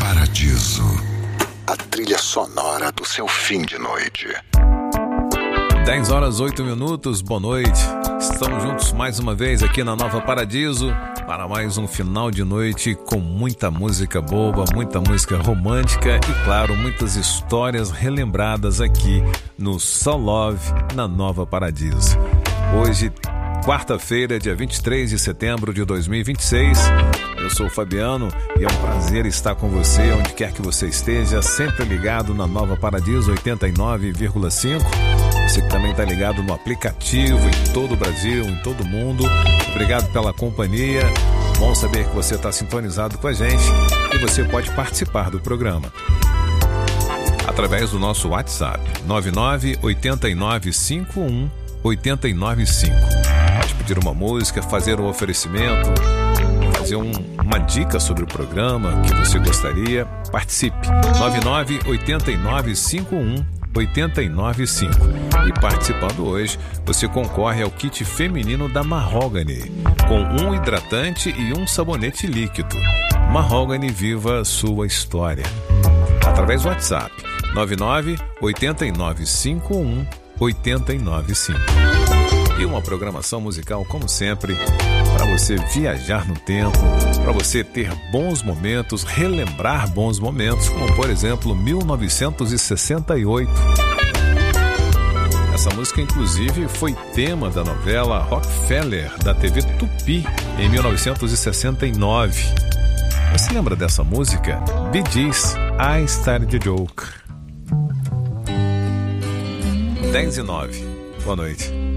Paradiso, a trilha sonora do seu fim de noite. 10 horas 8 minutos, boa noite. Estamos juntos mais uma vez aqui na Nova Paradiso para mais um final de noite com muita música boa, muita música romântica e, claro, muitas histórias relembradas aqui no Só Love na Nova Paradiso. Hoje, quarta-feira, dia 23 de setembro de 2026. Eu sou o Fabiano e é um prazer estar com você onde quer que você esteja, sempre ligado na Nova Paradiso 89,5. Você que também está ligado no aplicativo em todo o Brasil, em todo o mundo. Obrigado pela companhia. Bom saber que você está sintonizado com a gente e você pode participar do programa através do nosso WhatsApp 998951-895. Pode pedir uma música, fazer um oferecimento, fazer uma dica sobre o programa que você gostaria. Participe. 998951-895. E participando hoje, você concorre ao kit feminino da Mahogany, com um hidratante e um sabonete líquido. Mahogany, viva sua história. Através do WhatsApp 998951-895. E uma programação musical, como sempre, para você viajar no tempo, para você ter bons momentos, relembrar bons momentos, como por exemplo 1968. Essa música, inclusive, foi tema da novela Rockefeller, da TV Tupi, em 1969. Você lembra dessa música? Bee Gees, I Started a Joke. 10:09. Boa noite.